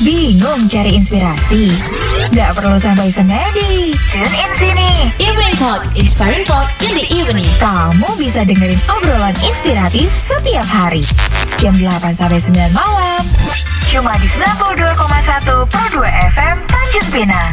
Bingung cari inspirasi? Gak perlu sampai semedi. Tune in sini. Evening Talk, inspiring talk in the evening. Kamu bisa dengerin obrolan inspiratif setiap hari. Jam 8 sampai 9 malam. Cuma di 92,1 Pro 2 FM Tanjung Pinang.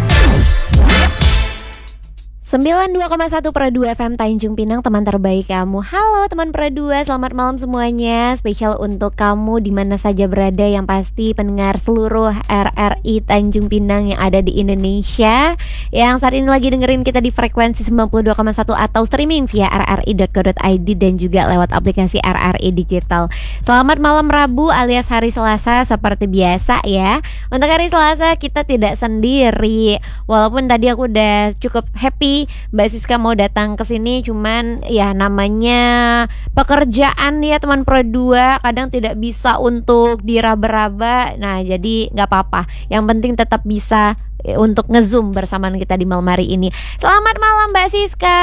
92,1 Pro 2 FM Tanjung Pinang, teman terbaik kamu. Halo teman Pro 2, selamat malam semuanya. Spesial untuk kamu di mana saja berada, yang pasti pendengar seluruh RRI Tanjung Pinang yang ada di Indonesia, yang saat ini lagi dengerin kita di frekuensi 92,1 atau streaming via rri.co.id dan juga lewat aplikasi RRI Digital. Selamat malam Rabu alias hari Selasa seperti biasa ya. Untuk hari Selasa kita tidak sendiri. Walaupun tadi aku udah cukup happy Mbak Siska mau datang ke sini, cuman ya namanya pekerjaan ya teman Pro 2, kadang tidak bisa untuk diraba-raba. Nah, jadi nggak apa-apa. Yang penting tetap bisa untuk nge-zoom bersama kita di malam hari ini. Selamat malam Mbak Siska.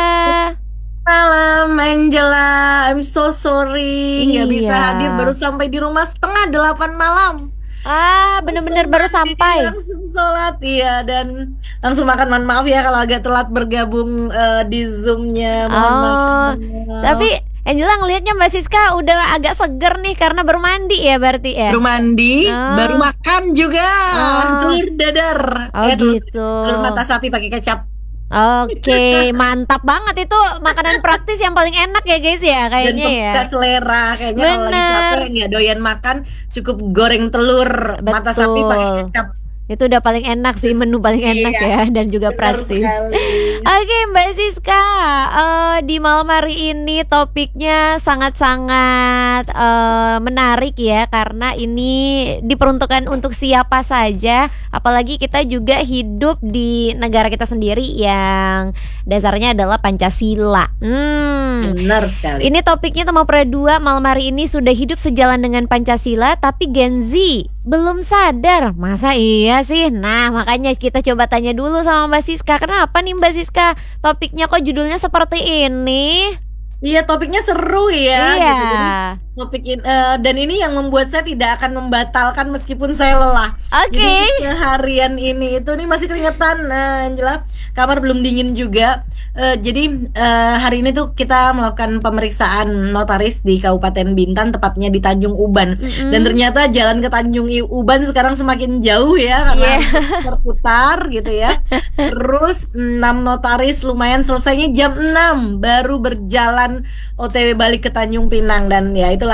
Malam Angela, I'm so sorry nggak bisa hadir, baru sampai di rumah setengah 8 malam. Bener-bener baru sampai. Langsung sholat ya, dan langsung makan. Mohon maaf ya kalau agak telat bergabung di Zoom-nya. Mohon maaf. Tapi Angela ngelihatnya Mbak Siska udah agak seger nih karena baru mandi ya berarti ya. Baru mandi, baru makan juga. Telur dadar. Telur mata sapi pakai kecap. Oke, mantap banget, itu makanan praktis yang paling enak ya guys ya kayaknya ya. Dan selera kayaknya. Kalau lagi capek nggak doyan makan, cukup goreng telur mata sapi pakai kecap. Itu udah paling enak sih, menu paling enak ya, dan juga praktis. Oke Mbak Siska, di malam hari ini topiknya sangat-sangat menarik ya, karena ini diperuntukkan untuk siapa saja. Apalagi kita juga hidup di negara kita sendiri yang dasarnya adalah Pancasila. Benar sekali. Ini topiknya teman Pro 2 malam hari ini, sudah hidup sejalan dengan Pancasila tapi Gen Z belum sadar. Masa iya sih? Nah, makanya kita coba tanya dulu sama Mbak Siska. Kenapa nih Mbak Siska topiknya kok judulnya seperti ini? Iya, topiknya seru ya. Iya. Gitu. Jadi, topik ini, dan ini yang membuat saya tidak akan membatalkan meskipun saya lelah. Oke. Jadi seharian ini itu nih masih keringetan, Angela. Kamar belum dingin juga. Jadi hari ini tuh kita melakukan pemeriksaan notaris di Kabupaten Bintan, tepatnya di Tanjung Uban. Dan ternyata jalan ke Tanjung Uban sekarang semakin jauh ya, karena terputar gitu ya. Terus 6 notaris lumayan selesainya jam 6, baru berjalan OTW balik ke Tanjung Pinang. Dan ya itu